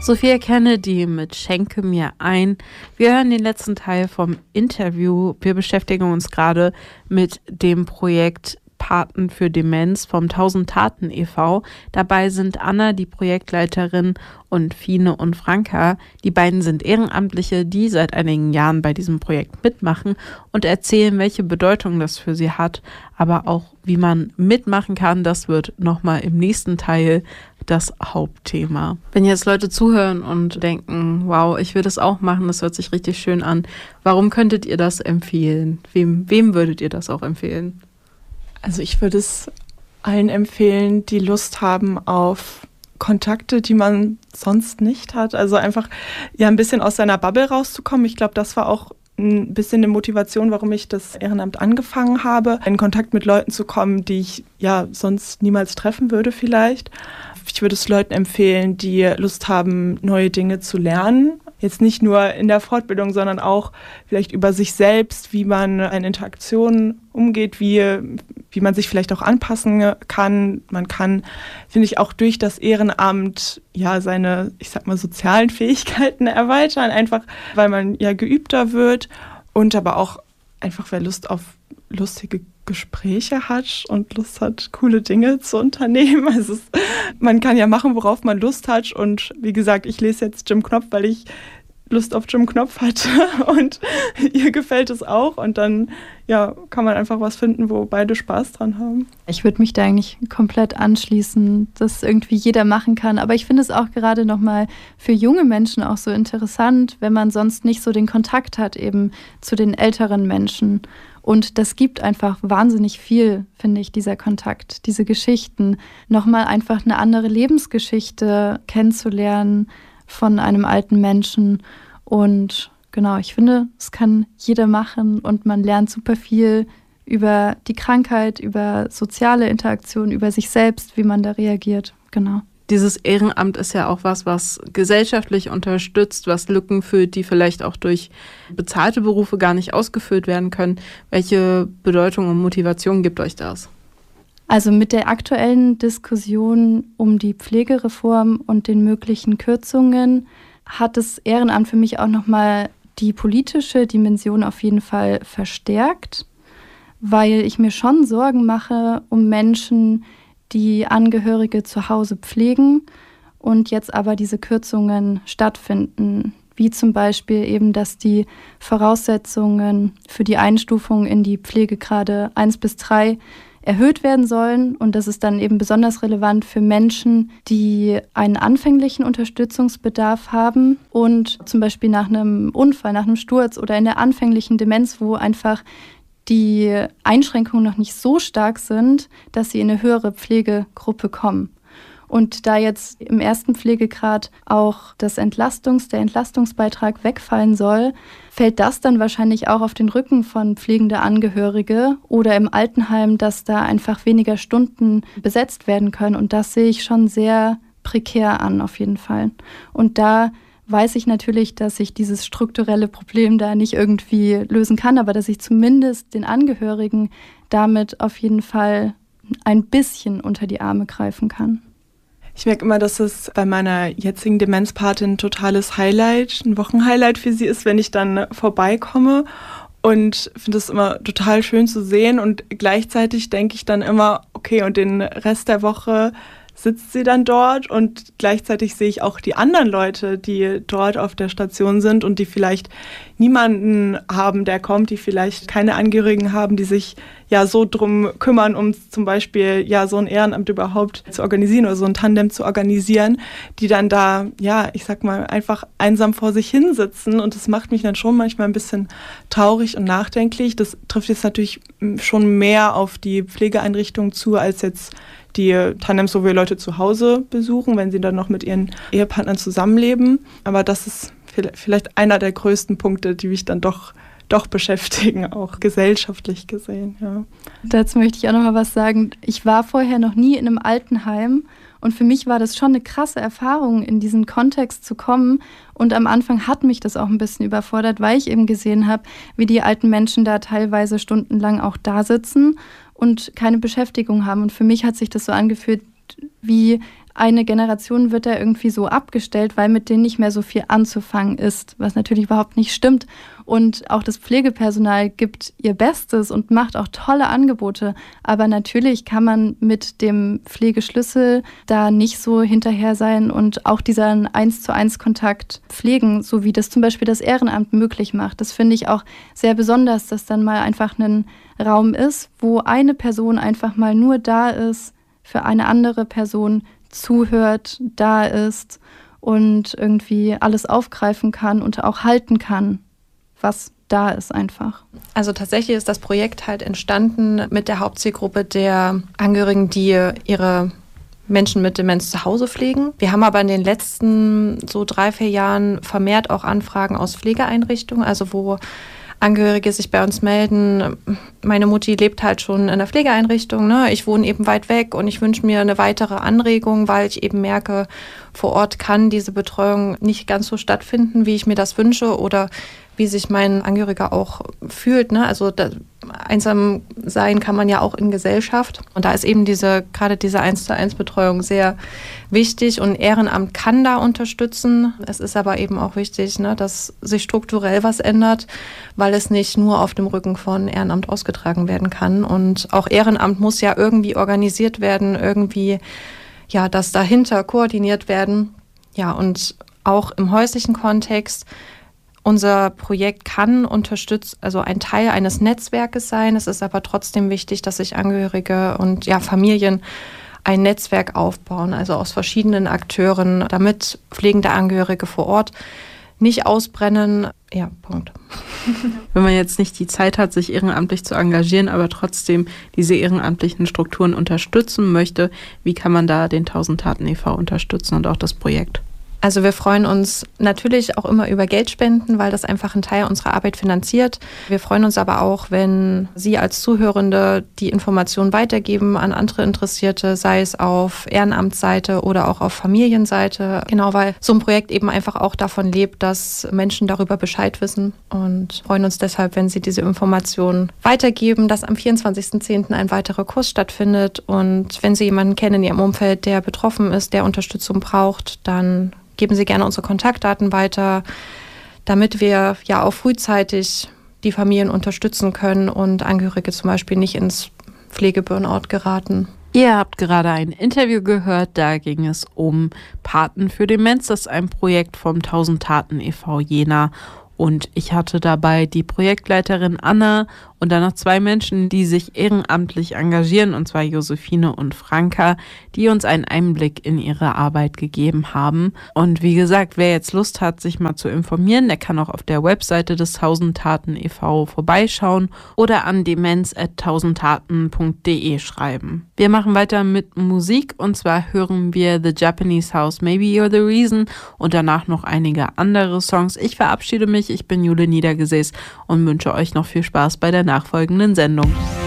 Sophia Kennedy mit Schenke mir ein. Wir hören den letzten Teil vom Interview. Wir beschäftigen uns gerade mit dem Projekt Paten für Demenz vom 1000 Taten e.V. Dabei sind Anna, die Projektleiterin, und Fine und Franka. Die beiden sind Ehrenamtliche, die seit einigen Jahren bei diesem Projekt mitmachen und erzählen, welche Bedeutung das für sie hat, aber auch, wie man mitmachen kann. Das wird nochmal im nächsten Teil das Hauptthema. Wenn jetzt Leute zuhören und denken, wow, ich will das auch machen, das hört sich richtig schön an. Warum könntet ihr das empfehlen? Wem würdet ihr das auch empfehlen? Also ich würde es allen empfehlen, die Lust haben auf Kontakte, die man sonst nicht hat. Also einfach ja ein bisschen aus seiner Bubble rauszukommen. Ich glaube, das war auch ein bisschen eine Motivation, warum ich das Ehrenamt angefangen habe, in Kontakt mit Leuten zu kommen, die ich ja sonst niemals treffen würde vielleicht. Ich würde es Leuten empfehlen, die Lust haben, neue Dinge zu lernen. Jetzt nicht nur in der Fortbildung, sondern auch vielleicht über sich selbst, wie man in Interaktionen umgeht, wie man sich vielleicht auch anpassen kann. Man kann, finde ich, auch durch das Ehrenamt ja seine, ich sag mal, sozialen Fähigkeiten erweitern, einfach weil man ja geübter wird und aber auch einfach, wer Lust auf lustige Gespräche hat und Lust hat, coole Dinge zu unternehmen. Also man kann ja machen, worauf man Lust hat. Und wie gesagt, ich lese jetzt Jim Knopf, weil ich Lust auf Jim Knopf hatte und ihr gefällt es auch. Und dann ja, kann man einfach was finden, wo beide Spaß dran haben. Ich würde mich da eigentlich komplett anschließen, dass irgendwie jeder machen kann. Aber ich finde es auch gerade nochmal für junge Menschen auch so interessant, wenn man sonst nicht so den Kontakt hat eben zu den älteren Menschen. Und das gibt einfach wahnsinnig viel, finde ich, dieser Kontakt, diese Geschichten. Nochmal einfach eine andere Lebensgeschichte kennenzulernen von einem alten Menschen. Und genau, ich finde, es kann jeder machen und man lernt super viel über die Krankheit, über soziale Interaktion, über sich selbst, wie man da reagiert. Genau. Dieses Ehrenamt ist ja auch was gesellschaftlich unterstützt, was Lücken füllt, die vielleicht auch durch bezahlte Berufe gar nicht ausgefüllt werden können. Welche Bedeutung und Motivation gibt euch das? Also mit der aktuellen Diskussion um die Pflegereform und den möglichen Kürzungen hat das Ehrenamt für mich auch nochmal die politische Dimension auf jeden Fall verstärkt, weil ich mir schon Sorgen mache um Menschen, die Angehörige zu Hause pflegen und jetzt aber diese Kürzungen stattfinden, wie zum Beispiel eben, dass die Voraussetzungen für die Einstufung in die Pflegegrade 1 bis 3 erhöht werden sollen. Und das ist dann eben besonders relevant für Menschen, die einen anfänglichen Unterstützungsbedarf haben und zum Beispiel nach einem Unfall, nach einem Sturz oder in der anfänglichen Demenz, wo einfach die Einschränkungen noch nicht so stark sind, dass sie in eine höhere Pflegegruppe kommen. Und da jetzt im ersten Pflegegrad auch der Entlastungsbeitrag wegfallen soll, fällt das dann wahrscheinlich auch auf den Rücken von pflegende Angehörige oder im Altenheim, dass da einfach weniger Stunden besetzt werden können. Und das sehe ich schon sehr prekär an, auf jeden Fall. Und da weiß ich natürlich, dass ich dieses strukturelle Problem da nicht irgendwie lösen kann, aber dass ich zumindest den Angehörigen damit auf jeden Fall ein bisschen unter die Arme greifen kann. Ich merke immer, dass es bei meiner jetzigen Demenzpatin ein totales Highlight, ein Wochenhighlight für sie ist, wenn ich dann vorbeikomme. Und finde es immer total schön zu sehen. Und gleichzeitig denke ich dann immer, okay, und den Rest der Woche sitzt sie dann dort und gleichzeitig sehe ich auch die anderen Leute, die dort auf der Station sind und die vielleicht niemanden haben, der kommt, die vielleicht keine Angehörigen haben, die sich ja so drum kümmern, um zum Beispiel ja so ein Ehrenamt überhaupt zu organisieren oder so ein Tandem zu organisieren, die dann da, ja, ich sag mal, einfach einsam vor sich hin sitzen und das macht mich dann schon manchmal ein bisschen traurig und nachdenklich. Das trifft jetzt natürlich schon mehr auf die Pflegeeinrichtungen zu, als jetzt die Tandems, wo wir Leute zu Hause besuchen, wenn sie dann noch mit ihren Ehepartnern zusammenleben. Aber das ist vielleicht einer der größten Punkte, die mich dann doch beschäftigen, auch gesellschaftlich gesehen. Ja. Dazu möchte ich auch noch mal was sagen. Ich war vorher noch nie in einem Altenheim und für mich war das schon eine krasse Erfahrung, in diesen Kontext zu kommen. Und am Anfang hat mich das auch ein bisschen überfordert, weil ich eben gesehen habe, wie die alten Menschen da teilweise stundenlang auch da sitzen und keine Beschäftigung haben. Und für mich hat sich das so angefühlt, wie eine Generation wird da irgendwie so abgestellt, weil mit denen nicht mehr so viel anzufangen ist, was natürlich überhaupt nicht stimmt. Und auch das Pflegepersonal gibt ihr Bestes und macht auch tolle Angebote. Aber natürlich kann man mit dem Pflegeschlüssel da nicht so hinterher sein und auch diesen 1:1 Kontakt pflegen, so wie das zum Beispiel das Ehrenamt möglich macht. Das finde ich auch sehr besonders, dass dann mal einfach ein Raum ist, wo eine Person einfach mal nur da ist, für eine andere Person zuhört, da ist und irgendwie alles aufgreifen kann und auch halten kann, was da ist einfach. Also tatsächlich ist das Projekt halt entstanden mit der Hauptzielgruppe der Angehörigen, die ihre Menschen mit Demenz zu Hause pflegen. Wir haben aber in den letzten so 3-4 Jahren vermehrt auch Anfragen aus Pflegeeinrichtungen, also wo Angehörige sich bei uns melden, meine Mutti lebt halt schon in der Pflegeeinrichtung, ne? Ich wohne eben weit weg und ich wünsche mir eine weitere Anregung, weil ich eben merke, vor Ort kann diese Betreuung nicht ganz so stattfinden, wie ich mir das wünsche oder wie sich mein Angehöriger auch fühlt, ne? Also einsam sein kann man ja auch in Gesellschaft. Und da ist eben gerade diese 1:1 Betreuung sehr wichtig und Ehrenamt kann da unterstützen. Es ist aber eben auch wichtig, ne, dass sich strukturell was ändert, weil es nicht nur auf dem Rücken von Ehrenamt ausgetragen werden kann. Und auch Ehrenamt muss ja irgendwie organisiert werden, irgendwie ja, das dahinter koordiniert werden. Ja, und auch im häuslichen Kontext. Unser Projekt kann also ein Teil eines Netzwerkes sein. Es ist aber trotzdem wichtig, dass sich Angehörige und ja, Familien ein Netzwerk aufbauen, also aus verschiedenen Akteuren, damit pflegende Angehörige vor Ort nicht ausbrennen. Ja, Punkt. Wenn man jetzt nicht die Zeit hat, sich ehrenamtlich zu engagieren, aber trotzdem diese ehrenamtlichen Strukturen unterstützen möchte, wie kann man da den 1000 Taten e.V. unterstützen und auch das Projekt? Also wir freuen uns natürlich auch immer über Geldspenden, weil das einfach einen Teil unserer Arbeit finanziert. Wir freuen uns aber auch, wenn Sie als Zuhörende die Informationen weitergeben an andere Interessierte, sei es auf Ehrenamtsseite oder auch auf Familienseite. Genau, weil so ein Projekt eben einfach auch davon lebt, dass Menschen darüber Bescheid wissen und freuen uns deshalb, wenn Sie diese Informationen weitergeben, dass am 24.10. ein weiterer Kurs stattfindet und wenn Sie jemanden kennen in Ihrem Umfeld, der betroffen ist, der Unterstützung braucht, dann geben Sie gerne unsere Kontaktdaten weiter, damit wir ja auch frühzeitig die Familien unterstützen können und Angehörige zum Beispiel nicht ins Pflegeburnout geraten. Ihr habt gerade ein Interview gehört, da ging es um Paten für Demenz. Das ist ein Projekt vom 1000 Taten e.V. Jena. Und ich hatte dabei die Projektleiterin Anna und dann noch 2 Menschen, die sich ehrenamtlich engagieren, und zwar Josephine und Franka, die uns einen Einblick in ihre Arbeit gegeben haben. Und wie gesagt, wer jetzt Lust hat, sich mal zu informieren, der kann auch auf der Webseite des 1000 Taten e.V. vorbeischauen oder an demenz@1000taten.de schreiben. Wir machen weiter mit Musik und zwar hören wir The Japanese House, Maybe You're the Reason und danach noch einige andere Songs. Ich verabschiede mich, ich bin Jule Niedergesäß und wünsche euch noch viel Spaß bei der nachfolgenden Sendung.